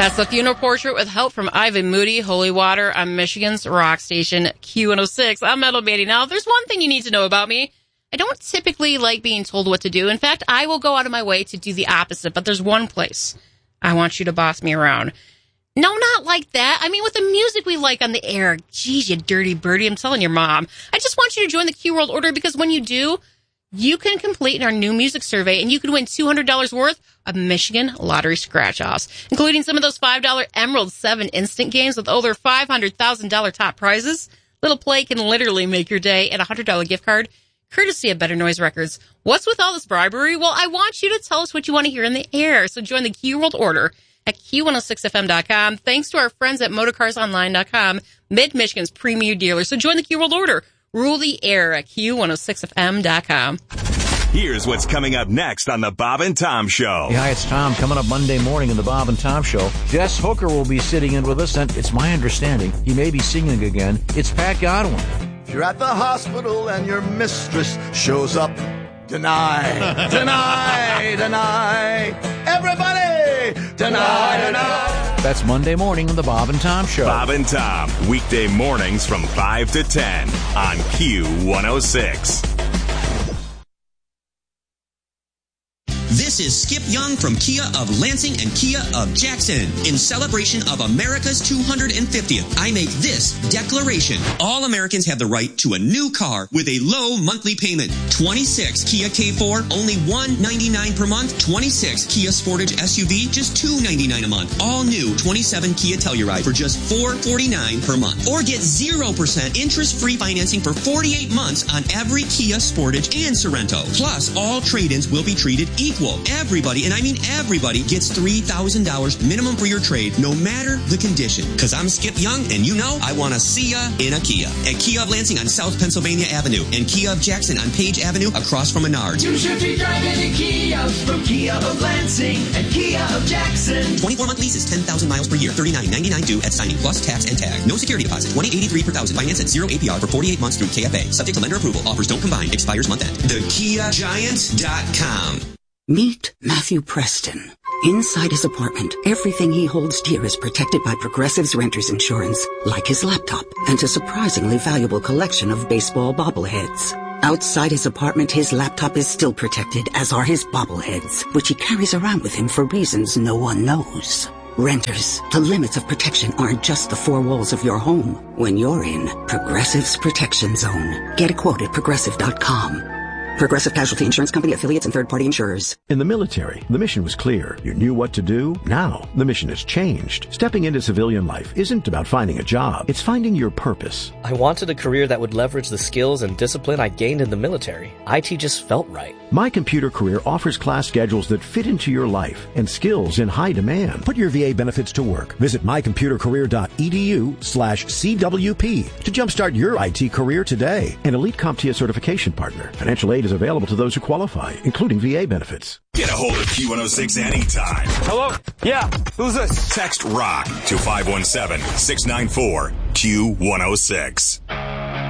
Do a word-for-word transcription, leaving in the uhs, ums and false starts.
That's the funeral portrait with help from Ivan Moody, Holy Water on Michigan's rock station Q one oh six. I'm Metal Baity. Now, there's one thing you need to know about me. I don't typically like being told what to do. In fact, I will go out of my way to do the opposite, but there's one place I want you to boss me around. No, not like that. I mean, with the music we like on the air. Geez, you dirty birdie. I'm telling your mom. I just want you to join the Q World Order because when you do, you can complete our new music survey and you can win two hundred dollars worth of Michigan lottery scratch-offs, including some of those five dollar Emerald seven instant games with over five hundred thousand dollars top prizes. Little play can literally make your day, and a one hundred dollars gift card courtesy of Better Noise Records. What's with all this bribery? Well, I want you to tell us what you want to hear in the air. So join the Q World Order at Q one oh six F M dot com. Thanks to our friends at Motorcars Online dot com, Mid-Michigan's premier dealer. So join the Q World Order. Rule the air at Q one oh six F M dot com. Here's what's coming up next on the Bob and Tom Show. Hey, hi, it's Tom. Coming up Monday morning in the Bob and Tom Show, Jess Hooker will be sitting in with us, and it's my understanding he may be singing again. It's Pat Godwin. If you're at the hospital and your mistress shows up, deny, deny, deny. Everybody, deny, deny. That's Monday morning in the Bob and Tom Show. Bob and Tom, weekday mornings from five to ten on Q one oh six. This is Skip Young from Kia of Lansing and Kia of Jackson. In celebration of America's two hundred fiftieth, I make this declaration. All Americans have the right to a new car with a low monthly payment. twenty-six Kia K four, only one hundred ninety-nine dollars per month. twenty-six Kia Sportage S U V, just two hundred ninety-nine dollars a month. All new twenty-seven Kia Telluride for just four hundred forty-nine dollars per month. Or get zero percent interest-free financing for forty-eight months on every Kia Sportage and Sorento. Plus, all trade-ins will be treated equal. Everybody, and I mean everybody, gets three thousand dollars minimum for your trade, no matter the condition. Because I'm Skip Young, and you know I want to see ya in a Kia. At Kia of Lansing on South Pennsylvania Avenue, and Kia of Jackson on Page Avenue across from Menards. You should be driving a Kia from Kia of Lansing and Kia of Jackson. twenty-four month leases, ten thousand miles per year, thirty-nine ninety-nine due at signing, plus tax and tag. No security deposit, twenty eighty-three per thousand. Finance at zero A P R for forty-eight months through K F A. Subject to lender approval. Offers don't combine. Expires month end. The Kia Giant dot com. Meet Matthew Preston. Inside his apartment, everything he holds dear is protected by Progressive's Renter's Insurance, like his laptop and a surprisingly valuable collection of baseball bobbleheads. Outside his apartment, his laptop is still protected, as are his bobbleheads, which he carries around with him for reasons no one knows. Renters, the limits of protection aren't just the four walls of your home. When you're in Progressive's Protection Zone, get a quote at Progressive dot com. Progressive Casualty Insurance Company, affiliates, and third-party insurers. In the military, the mission was clear. You knew what to do. Now, the mission has changed. Stepping into civilian life isn't about finding a job. It's finding your purpose. I wanted a career that would leverage the skills and discipline I gained in the military. I T just felt right. My Computer Career offers class schedules that fit into your life and skills in high demand. Put your V A benefits to work. Visit my computer career dot e d u slash C W P to jumpstart your I T career today. An Elite CompTIA certification partner. Financial aid is available to those who qualify, including V A benefits. Get a hold of Q one oh six anytime. Hello? Yeah, who's this? Text ROCK to five one seven, six nine four, Q one oh six.